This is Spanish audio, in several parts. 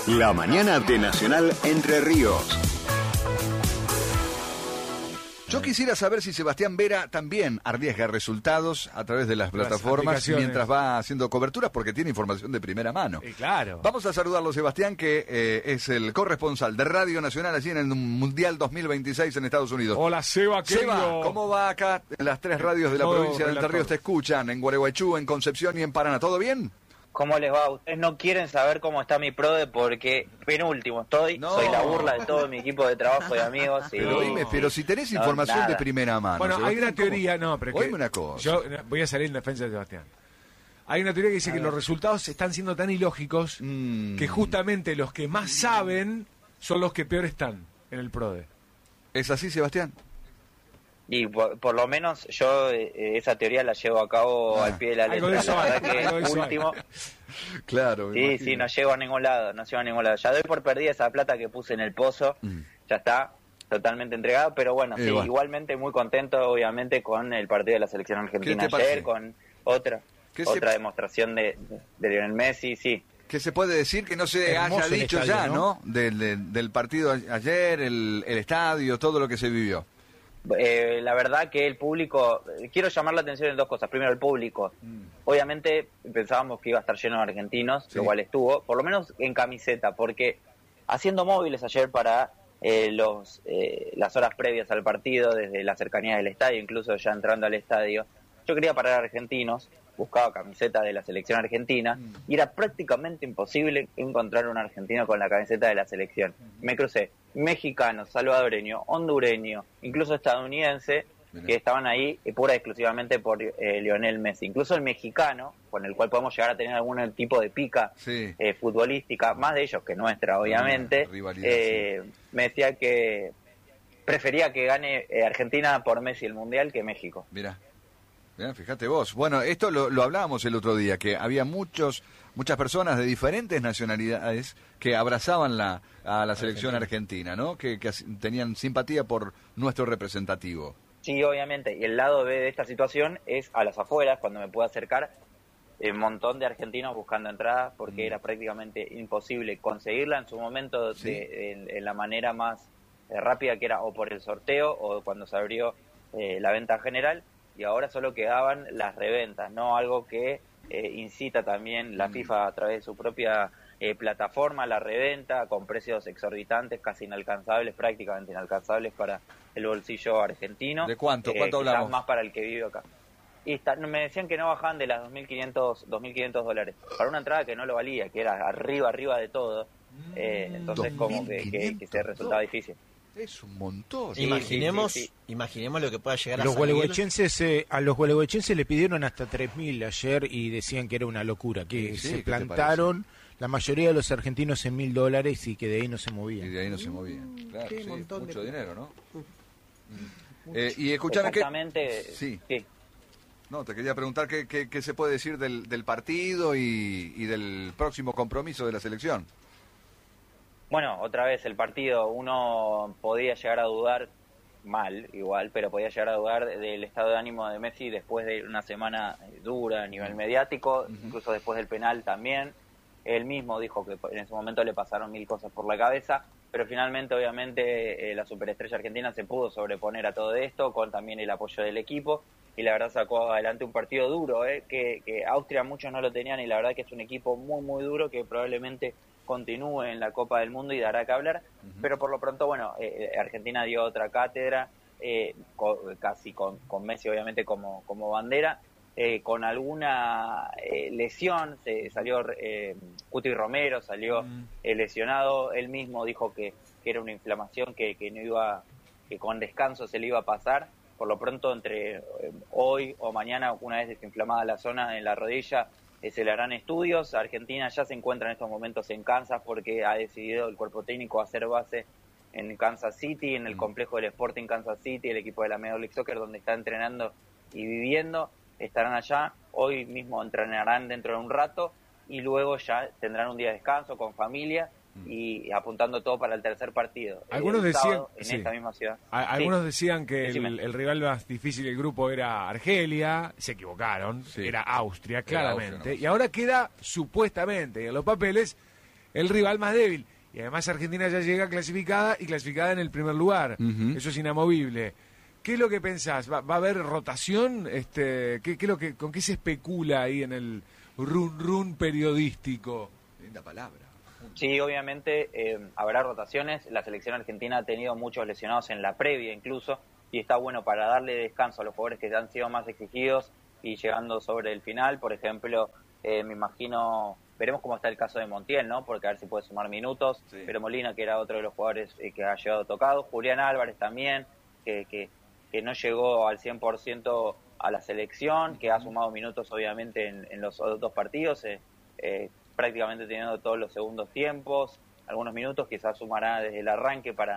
La mañana de Nacional Entre Ríos. Yo quisiera saber si Sebastián Vera también arriesga resultados a través de las plataformas mientras va haciendo coberturas, porque tiene información de primera mano. Claro. Vamos a saludarlo, Sebastián, que es el corresponsal de Radio Nacional allí en el Mundial 2026 en Estados Unidos. Hola, Seba, querido. Seba, ¿cómo va acá? Las tres radios de la provincia de Entre Ríos te escuchan, en Gualeguaychú, en Concepción y en Paraná. ¿Todo bien? ¿Cómo les va? Ustedes no quieren saber cómo está mi PRODE porque penúltimo estoy, soy la burla de todo mi equipo de trabajo y amigos. Pero dime, pero si tenés información de primera mano. Bueno, hay una teoría, oíme una cosa. Yo voy a salir en defensa de Sebastián. Hay una teoría que dice que los resultados están siendo tan ilógicos que justamente los que más saben son los que peor están en el PRODE. ¿Es así, Sebastián? Y por lo menos yo esa teoría la llevo a cabo al pie de la letra. La verdad que último. Claro. Sí, no llego a ningún lado, Ya doy por perdida esa plata que puse en el pozo, ya está, totalmente entregado, pero bueno, sí, bueno. Igualmente muy contento, obviamente, con el partido de la selección argentina ayer, con otra demostración de Lionel Messi, sí. Que se puede decir que no se haya dicho estadio, ya, ¿no? Del partido ayer, el estadio, todo lo que se vivió. La verdad que el público, quiero llamar la atención en dos cosas. Primero, el público. Obviamente pensábamos que iba a estar lleno de argentinos, lo cual estuvo, por lo menos en camiseta, porque haciendo móviles ayer para las horas previas al partido, desde la cercanía del estadio, incluso ya entrando al estadio, yo quería parar a argentinos, buscaba camiseta de la selección argentina y era prácticamente imposible encontrar un argentino con la camiseta de la selección. Me crucé mexicano, salvadoreño, hondureño, incluso estadounidense, que estaban ahí pura y exclusivamente por Lionel Messi. Incluso el mexicano, con el cual podemos llegar a tener algún tipo de pica futbolística, más de ellos que nuestra, obviamente, me decía que prefería que gane Argentina por Messi el Mundial que México. Mirá, fíjate vos. Bueno, esto lo hablábamos el otro día, que había muchas personas de diferentes nacionalidades que abrazaban a la selección argentina, ¿no? Que tenían simpatía por nuestro representativo. Sí, obviamente. Y el lado B de esta situación es a las afueras, cuando me puedo acercar, un montón de argentinos buscando entradas, porque era prácticamente imposible conseguirla en su momento en la manera más rápida, que era o por el sorteo o cuando se abrió la venta general. Y ahora solo quedaban las reventas, ¿no? Algo que incita también la FIFA a través de su propia plataforma, la reventa, con precios exorbitantes, casi inalcanzables, prácticamente inalcanzables para el bolsillo argentino. ¿De cuánto? ¿Cuánto hablamos? Más para el que vive acá. Y me decían que no bajaban de las $2.500 dólares para una entrada que no lo valía, que era arriba de todo. Entonces como que se resultaba difícil. Es un montón. Imaginemos lo que pueda llegar a salir. A los gualeguaychenses le pidieron hasta 3.000 ayer y decían que era una locura, que se plantaron la mayoría de los argentinos en $1.000 y que de ahí no se movían. Claro, mucho dinero, ¿no? Y escuchame que... Sí. No, te quería preguntar qué se puede decir del partido y del próximo compromiso de la selección. Bueno, otra vez el partido, uno podía llegar a dudar, mal igual, pero podía llegar a dudar del estado de ánimo de Messi después de una semana dura a nivel mediático, incluso después del penal también. Él mismo dijo que en ese momento le pasaron 1000 cosas por la cabeza, pero finalmente obviamente la superestrella argentina se pudo sobreponer a todo esto con también el apoyo del equipo y la verdad sacó adelante un partido duro, que Austria muchos no lo tenían y la verdad que es un equipo muy muy duro que probablemente continúe en la Copa del Mundo y dará que hablar, pero por lo pronto, bueno, Argentina dio otra cátedra, casi con Messi obviamente como bandera, con alguna lesión, salió Cuti Romero, salió lesionado, él mismo dijo que era una inflamación que no iba, que con descanso se le iba a pasar, por lo pronto entre hoy o mañana, una vez desinflamada la zona en la rodilla, se le harán estudios. Argentina ya se encuentra en estos momentos en Kansas porque ha decidido el cuerpo técnico hacer base en Kansas City, en el complejo del Sporting Kansas City, el equipo de la Major League Soccer donde está entrenando y viviendo, estarán allá, hoy mismo entrenarán dentro de un rato y luego ya tendrán un día de descanso con familia y apuntando todo para el tercer partido. Algunos decían en esta misma ciudad. Algunos decían que el rival más difícil del grupo era Argelia, se equivocaron, era Austria, claramente. Austria, no. Y ahora queda supuestamente en los papeles el rival más débil. Y además Argentina ya llega clasificada y clasificada en el primer lugar. Eso es inamovible. ¿Qué es lo que pensás? ¿Va a haber rotación? ¿Qué es lo que, con qué se especula ahí en el run periodístico? Linda palabra. Sí, obviamente habrá rotaciones. La selección argentina ha tenido muchos lesionados en la previa incluso, y está bueno para darle descanso a los jugadores que han sido más exigidos y llegando sobre el final. Por ejemplo, me imagino, veremos cómo está el caso de Montiel, ¿no? Porque a ver si puede sumar minutos. Sí. Pero Molina, que era otro de los jugadores que ha llegado tocado. Julián Álvarez también, que no llegó al 100% a la selección, que ha sumado minutos obviamente en los dos partidos, prácticamente teniendo todos los segundos tiempos, algunos minutos, quizás sumará desde el arranque para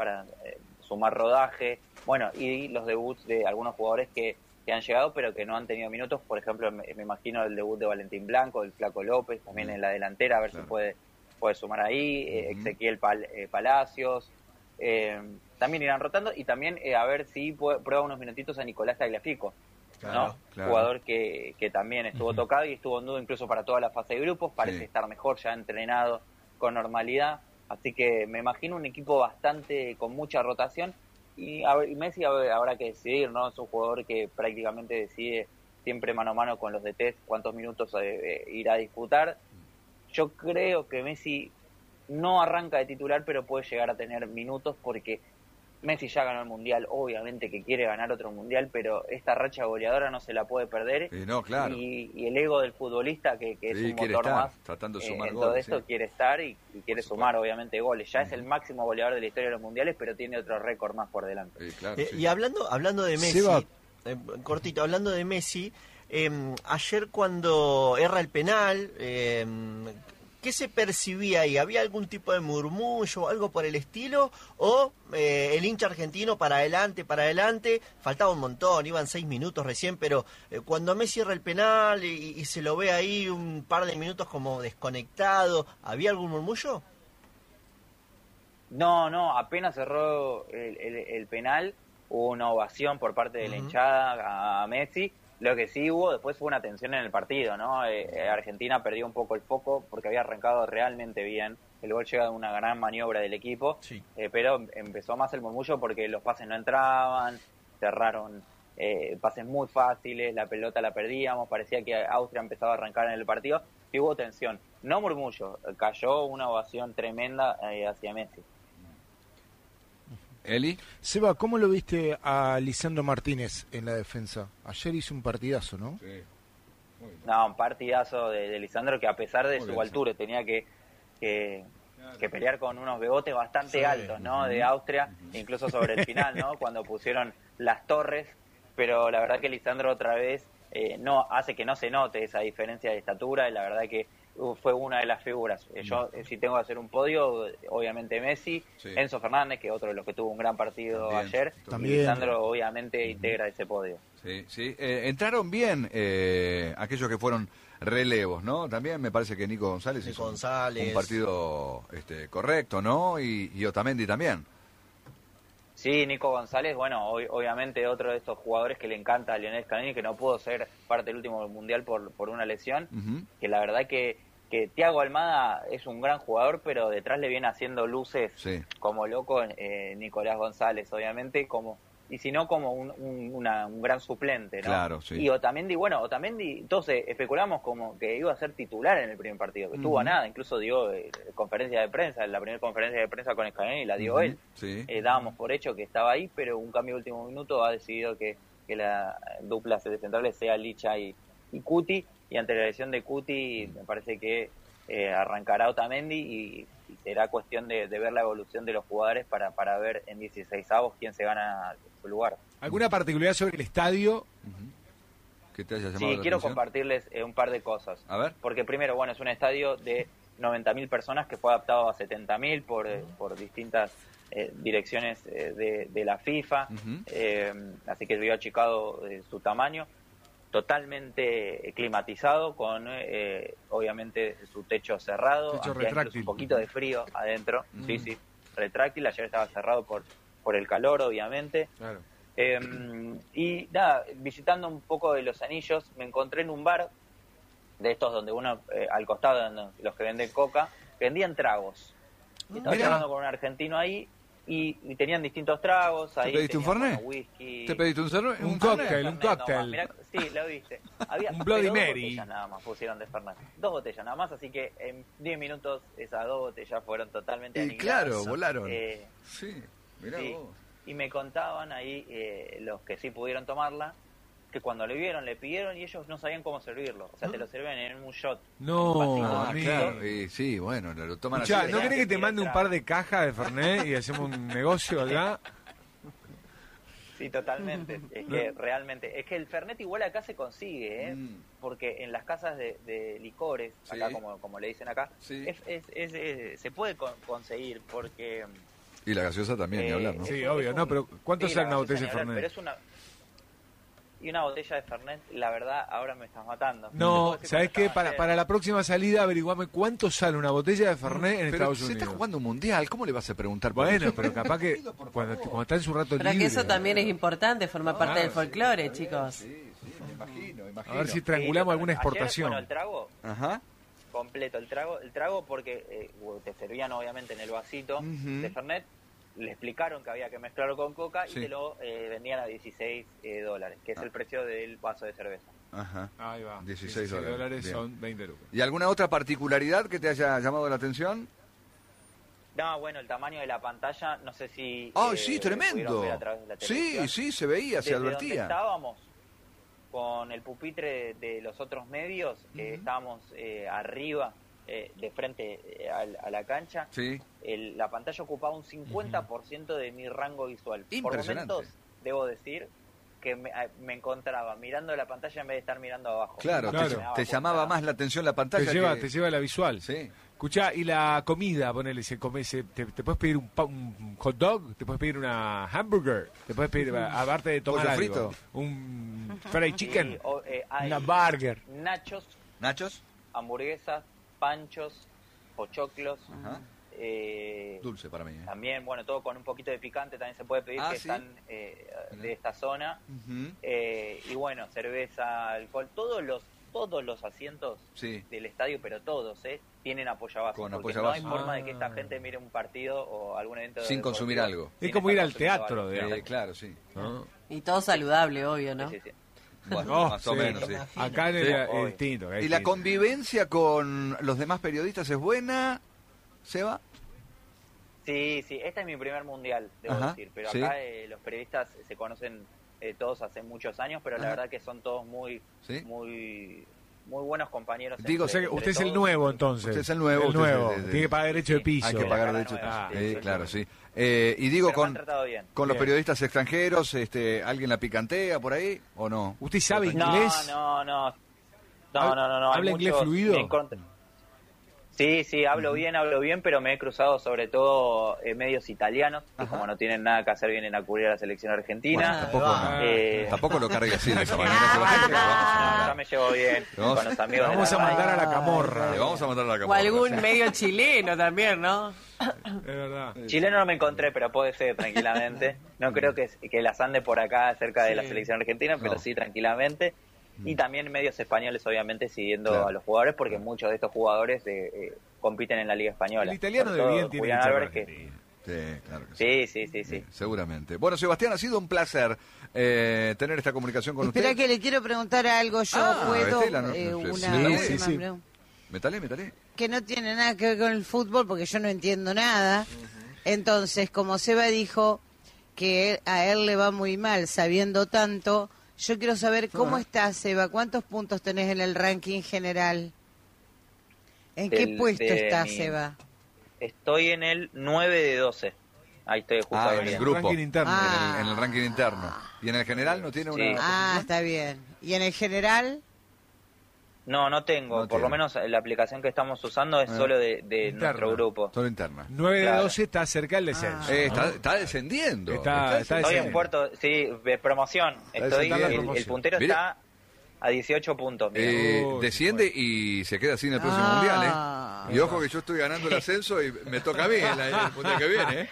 sumar rodaje. Bueno, y los debuts de algunos jugadores que han llegado pero que no han tenido minutos. Por ejemplo, me imagino el debut de Valentín Blanco, el Flaco López, también en la delantera, a ver si puede sumar ahí, Ezequiel Palacios. También irán rotando, y también a ver si prueba unos minutitos a Nicolás Tagliafico, ¿no? Claro. Jugador que también estuvo tocado y estuvo en duda incluso para toda la fase de grupos. Parece estar mejor, ya entrenado con normalidad, así que me imagino un equipo bastante con mucha rotación. Y Messi habrá que decidir, ¿no? Es un jugador que prácticamente decide siempre mano a mano con los DTs cuántos minutos irá a disputar. Yo creo que Messi no arranca de titular, pero puede llegar a tener minutos, porque Messi ya ganó el Mundial, obviamente que quiere ganar otro Mundial, pero esta racha goleadora no se la puede perder. No, claro. Y el ego del futbolista, que es un motor más tratando de sumar en goles, todo esto, quiere estar y quiere sumar obviamente goles. Ya es el máximo goleador de la historia de los Mundiales, pero tiene otro récord más por delante. Claro, y hablando de Messi, cortito, hablando de Messi, ayer cuando erra el penal, ¿qué se percibía ahí? ¿Había algún tipo de murmullo, algo por el estilo? ¿O el hincha argentino para adelante? Faltaba un montón, iban 6 minutos recién, pero cuando Messi cierra el penal y se lo ve ahí un par de minutos como desconectado, ¿había algún murmullo? No, apenas cerró el penal, hubo una ovación por parte de la hinchada a Messi. Lo que sí hubo después fue una tensión en el partido, ¿no? Argentina perdió un poco el foco porque había arrancado realmente bien. El gol llega de una gran maniobra del equipo, pero empezó más el murmullo porque los pases no entraban, cerraron pases muy fáciles, la pelota la perdíamos, parecía que Austria empezaba a arrancar en el partido y hubo tensión. No murmullo, cayó una ovación tremenda hacia Messi. Eli. Seba, ¿cómo lo viste a Lisandro Martínez en la defensa? Ayer hizo un partidazo, ¿no? Sí. No, un partidazo de Lisandro, que a pesar de su altura tenía que pelear con unos bebotes bastante altos, ¿no? De Austria, incluso sobre el final, ¿no? Cuando pusieron las torres, pero la verdad que Lisandro otra vez no hace que no se note esa diferencia de estatura, y la verdad que fue una de las figuras. Yo, si tengo que hacer un podio, obviamente Messi, Enzo Fernández, que otro de los que tuvo un gran partido ayer, y Lisandro obviamente integra ese podio. Sí. Entraron bien aquellos que fueron relevos, ¿no? También me parece que Nico González hizo un partido correcto, ¿no? Y Otamendi también. Sí, Nico González, bueno, obviamente otro de estos jugadores que le encanta a Lionel Scaloni, que no pudo ser parte del último Mundial por una lesión, que la verdad que Thiago Almada es un gran jugador, pero detrás le viene haciendo luces como loco Nicolás González, obviamente, y si no como un gran suplente, ¿no? Claro, sí. Y Otamendi, entonces especulamos como que iba a ser titular en el primer partido, que estuvo a nada, incluso dio conferencia de prensa, la primera conferencia de prensa con Scaloni la dio él. Sí. Dábamos por hecho que estaba ahí, pero un cambio de último minuto ha decidido que la dupla centrales sea Licha y Cuti, y ante la lesión de Cuti me parece que arrancará Otamendi y será cuestión de ver la evolución de los jugadores para ver en 16avos quién se gana su lugar. ¿Alguna particularidad sobre el estadio? ¿Que te haya llamado Sí, la quiero atención? compartirles un par de cosas. A ver. Porque primero, es un estadio de 90.000 personas que fue adaptado a 70.000 por distintas direcciones de la FIFA, así que vio achicado su tamaño, totalmente climatizado, con obviamente su techo cerrado, retráctil, un poquito de frío adentro, sí, retráctil. Ayer estaba cerrado por el calor, obviamente. Claro. Y nada, visitando un poco de Los Anillos, me encontré en un bar de estos donde uno, al costado, los que venden coca, vendían tragos. Estaba charlando con un argentino ahí y tenían distintos tragos. ¿Te pediste un Fernet? Whisky. ¿Te pediste un cóctel? Un cóctel. Mirá, sí, lo viste. Había un Bloody Mary. 2 botellas nada más pusieron de Fernet. 2 botellas nada más, así que en 10 minutos esas 2 botellas fueron totalmente aniquiladas. Claro, volaron. Sí, mirá vos. Y me contaban ahí los que sí pudieron tomarla, que cuando le vieron, le pidieron y ellos no sabían cómo servirlo. O sea, te lo sirven en un shot. No, claro. Sí, bueno, lo toman así. ¿No querés que te mande un par de cajas de Fernet y hacemos un negocio acá? Sí, totalmente. Es que realmente, es que el Fernet igual acá se consigue, porque en las casas de licores, acá como le dicen acá, se puede conseguir porque... Y la gaseosa también, ni hablar, ¿no? Sí, obvio, no, pero ¿cuánto sale una botella de Fernet? Pero es una botella de Fernet, la verdad, ahora me estás matando. No, ¿sabes qué? Para la próxima salida averiguame cuánto sale una botella de Fernet en Estados Unidos. Se está jugando un mundial, ¿cómo le vas a preguntar? Bueno, pero capaz que cuando está en su rato libre... Pero que eso también es importante, forma parte del folclore, chicos. Sí, me imagino. A ver si triangulamos alguna exportación. Ayer, el trago... Ajá. Completo, el trago porque te servían obviamente en el vasito de Fernet, le explicaron que había que mezclarlo con coca y te lo vendían a $16, que es el precio del vaso de cerveza. Ajá. Ahí va. $16 son 20 lucas. ¿Y alguna otra particularidad que te haya llamado la atención? No, bueno, el tamaño de la pantalla, no sé si... sí, tremendo. Ver a través de la televisión. Sí, se veía, se advertía. Donde estábamos con el pupitre de los otros medios, que estábamos arriba, de frente a la cancha, la pantalla ocupaba un 50% de mi rango visual. Por momentos, debo decir que me encontraba mirando la pantalla en vez de estar mirando abajo. Claro. Te llamaba más la atención la pantalla. Te lleva la visual. Sí. Escuchá, y la comida, ponele, te puedes pedir un hot dog, te puedes pedir una hamburger, te puedes pedir, aparte de tomar algo, frito, un fried chicken, una burger, nachos, hamburguesas, panchos, pochoclos, dulce para mí. También, bueno, todo con un poquito de picante también se puede pedir, están de esta zona. Y bueno, cerveza, alcohol, todos los asientos del estadio, pero todos, tienen apoyavasos. Con porque apoyavasos. No hay forma de que esta gente mire un partido o algún evento sin consumir algo. Es como ir al teatro, claro, sí. Y todo saludable, obvio, ¿no? Sí. Bueno, más o menos, sí. Acá en distinto. ¿Y la convivencia con los demás periodistas es buena, Seba? Sí, este es mi primer mundial, debo decir, pero acá los periodistas se conocen todos hace muchos años, pero la verdad que son todos muy buenos compañeros. Digo, usted es el nuevo, entonces. Usted es el nuevo. Tiene que pagar derecho de piso. Hay que pagar derecho de piso. Claro, sí. Y digo, con los periodistas extranjeros, ¿alguien la picantea por ahí o no? ¿Usted sabe inglés? No. ¿Habla inglés fluido? Sí, hablo bien, pero me he cruzado sobre todo medios italianos, que como no tienen nada que hacer vienen a cubrir a la selección argentina. Bueno, tampoco lo cargue así de esa manera. Ya me llevo bien con los amigos. Vamos a mandar a la camorra. Vamos a mandar a la O camorra. algún medio chileno también, ¿no? Es verdad. Chileno no me encontré, pero puede ser tranquilamente. No creo que las ande por acá cerca de la selección argentina, pero sí tranquilamente. Y también medios españoles, obviamente, siguiendo a los jugadores, porque muchos de estos jugadores compiten en la Liga Española. El italiano de bien tiene que Sí, claro que sí. Seguramente. Bueno, Sebastián, ha sido un placer tener esta comunicación con usted. Espera que le quiero preguntar algo. Yo puedo Métale. Que no tiene nada que ver con el fútbol, porque yo no entiendo nada. Entonces, como Seba dijo que a él le va muy mal sabiendo tanto... Yo quiero saber cómo estás, Seba. ¿Cuántos puntos tenés en el ranking general? ¿En qué puesto estás, Seba? Estoy en el 9 de 12. Ahí estoy justo en el grupo. Ranking interno. En el ranking interno. ¿Y en el general no tiene una...? Está bien. ¿Y en el general? No tengo. Por lo menos la aplicación que estamos usando es solo de nuestro grupo. Solo interna. 9 de 12 está cerca del descenso. Está descendiendo. Estoy en puerto, de promoción. El puntero está a 18 puntos. Desciende y se queda así en el próximo mundial. Y ojo que yo estoy ganando el ascenso y me toca a mí el mundial que viene.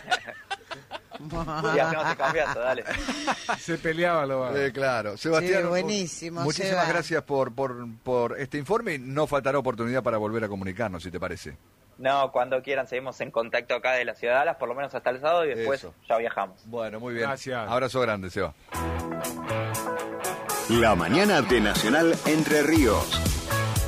Y hacemos el campeonato, dale. Se peleaba lo claro. Sebastián, buenísimo, muchísimas gracias por este informe y no faltará oportunidad para volver a comunicarnos, si te parece. No, cuando quieran, seguimos en contacto acá de la ciudad de Dallas, por lo menos hasta el sábado, y después ya viajamos. Bueno, muy bien. Gracias. Abrazo grande, Seba. La mañana de Nacional Entre Ríos.